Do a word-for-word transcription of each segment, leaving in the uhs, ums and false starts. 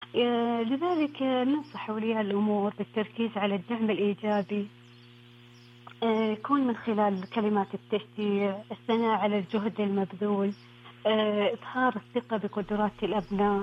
آه، لذلك آه، ننصح أولياء الأمور بالتركيز على الدعم الإيجابي، آه، يكون من خلال كلمات التشجيع، الثناء على الجهد المبذول، آه، إظهار الثقة بقدرات الأبناء،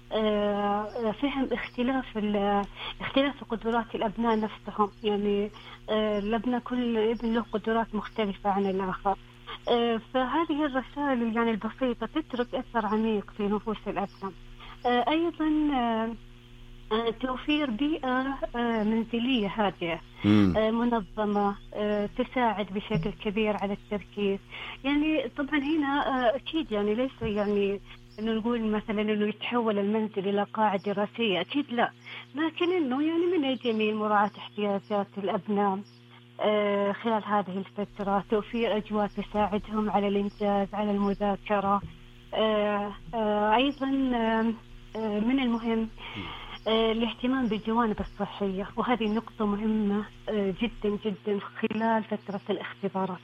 آه، فهم اختلاف ال- اختلاف قدرات الأبناء نفسهم. يعني آه، الأبناء كل ابن له قدرات مختلفة عن الآخر. آه، فهذه الرسائل يعني البسيطة تترك أثر عميق في نفوس الأبناء. آه، أيضا آه، آه، توفير بيئة آه، منزلية هادئة، امم آه، منظمة، آه، تساعد بشكل كبير على التركيز. يعني طبعا هنا آه، أكيد يعني ليس يعني إنه نقول مثلا إنه يتحول المنزل إلى قاعة دراسية، أكيد لا، لكن إنه يعني من الجميل مراعاة احتياجات الأبناء آه، خلال هذه الفترة، توفير أجواء تساعدهم على الإنجاز، على المذاكرة. آه، آه، أيضا آه، آه، من المهم آه، الاهتمام بالجوانب الصحية، وهذه نقطة مهمة آه، جدا جدا خلال فترة الاختبارات.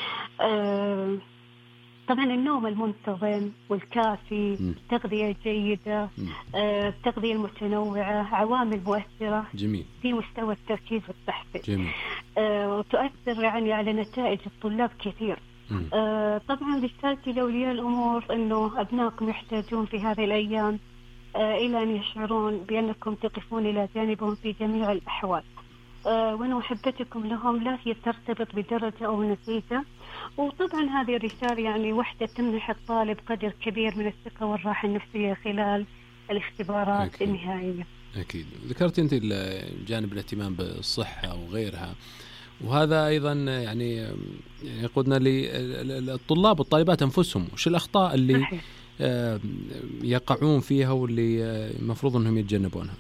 آه، طبعا النوم المنتظم والكافي، امم التغذية الجيدة، امم آه، التغذية المتنوعة، عوامل مؤثرة جميل. في مستوى التركيز والتحفيز، جميل. آه، وتؤثر يعني على نتائج الطلاب كثير. امم آه، طبعا رسالتي لأولياء الأمور أنه أبنائكم يحتاجون في هذه الأيام آه، إلى أن يشعرون بأنكم تقفون إلى جانبهم في جميع الأحوال، آه، وأن محبتكم لهم لا هي ترتبط بدرجة أو نتيجة. وطبعا هذه الرسالة يعني وحدة تمنح الطالب قدر كبير من الثقة والراحة النفسية خلال الاختبارات أكيد. النهائية. أكيد. ذكرت أنت ال- جانب الاهتمام بالصحة وغيرها، وهذا أيضا يعني يعني يقودنا للطلاب والطالبات أنفسهم، وش الأخطاء اللي صحيح. آه، يقعون فيها واللي آه، المفروض أنهم يتجنبونها؟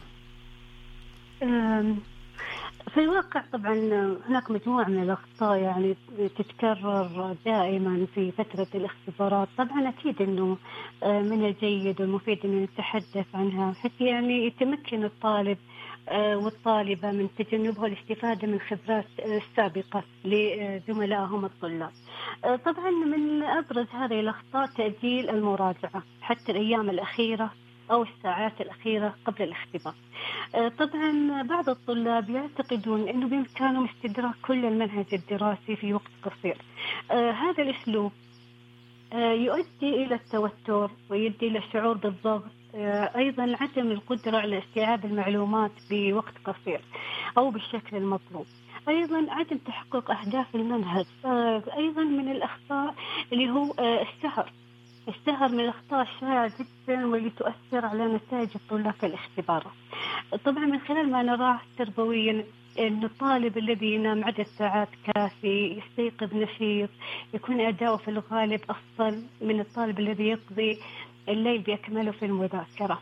آم، في الواقع طبعا هناك مجموعة من الأخطاء يعني تتكرر دائما في فترة الاختبارات. طبعا أكيد أنه آه، من الجيد والمفيد أن نتحدث عنها حتى يعني يتمكن الطالب آه، والطالبة من تجنبها والاستفادة من خبرات آه، السابقة لزملائهم الطلاب. آه، طبعا من أبرز هذه الأخطاء تأجيل المراجعة حتى الأيام الأخيرة أو الساعات الأخيرة قبل الاختبار. آه، طبعا بعض الطلاب يعتقدون أنه بإمكانهم استدراك كل المنهج الدراسي في وقت قصير. آه، هذا الأسلوب آه، يؤدي إلى التوتر ويؤدي إلى الشعور بالضغط، آه، أيضا عدم القدرة على استيعاب المعلومات بوقت قصير أو بالشكل المطلوب، أيضا عدم تحقق أهداف المنهج. آه، أيضا من الأخطاء اللي هو آه، السهر. السهر من الأخطاء الشائعة جدا واللي تؤثر على نتائج الطلاب في الاختبارات. طبعا من خلال ما نراه تربويا أن الطالب الذي ينام عدد ساعات كافي يستيقظ نشيط يكون أداؤه في الغالب أفضل من الطالب الذي يقضي الليل بأكمله في المذاكرة.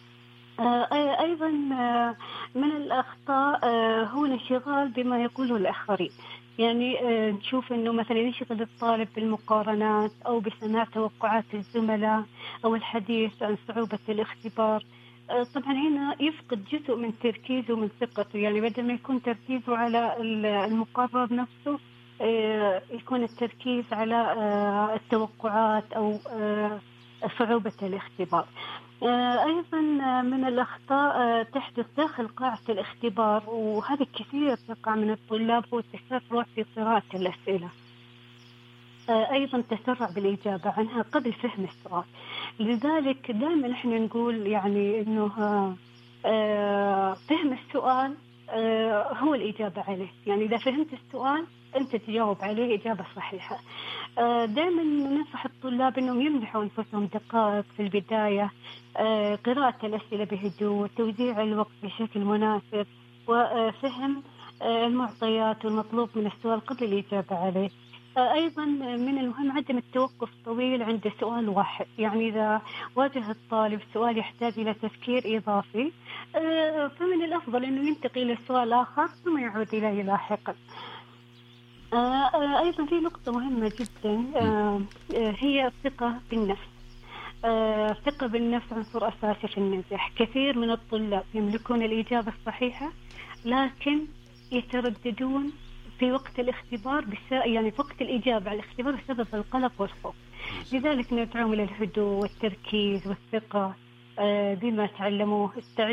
آه، أيضا آه، من الأخطاء آه، هو الانشغال بما يقوله الآخرين. يعني آه، نشوف أنه مثلا ينشغل الطالب بالمقارنات أو بسماع توقعات الزملاء أو الحديث عن صعوبة الاختبار. آه، طبعا هنا يفقد جزء من تركيزه ومن ثقته، يعني بدل ما يكون تركيزه على المقرر نفسه آه، يكون التركيز على آه، التوقعات أو آه، صعوبة الاختبار. آه، أيضا من الأخطاء آه، تحدث داخل قاعة الاختبار، وهذا كثير تقع من الطلاب، هو التسرع في قراءة الأسئلة. آه، أيضا تسرع بالإجابة عنها قبل فهم السؤال. لذلك دائما نحن نقول يعني أنه آه، آه، فهم السؤال آه، هو الإجابة عليه. يعني إذا فهمت السؤال أنت تجاوب عليه إجابة صحيحة. آه، دائما ننصح الطلاب أنهم يمنحوا أنفسهم دقائق في البداية، آه، قراءة الأسئلة بهدوء، توزيع الوقت بشكل مناسب، وفهم آه، المعطيات والمطلوب من السؤال قبل الإجابة عليه. آه، أيضا من المهم عدم التوقف طويل عند سؤال واحد. يعني إذا واجه الطالب سؤال يحتاج إلى تفكير إضافي آه، فمن الأفضل أنه ينتقل إلى سؤال آخر ثم يعود إليه لاحقا. آه، آه، أيضا في نقطة مهمة جدا مم. آه، آه، هي الثقة بالنفس. آه، الثقة بالنفس عنصر أساسي في النجاح. كثير من الطلاب يملكون الإجابة الصحيحة لكن يترددون في وقت الاختبار بس يعني في وقت الإجابة على الاختبار بسبب القلق والخوف. لذلك ندعوهم إلى الهدوء والتركيز والثقة آه، بما تعلموه.